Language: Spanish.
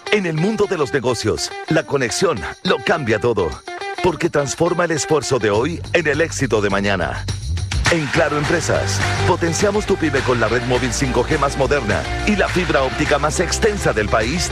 En el mundo de los negocios, la conexión lo cambia todo, porque transforma el esfuerzo de hoy en el éxito de mañana. En Claro Empresas, potenciamos tu pyme con la red móvil 5G más moderna y la fibra óptica más extensa del país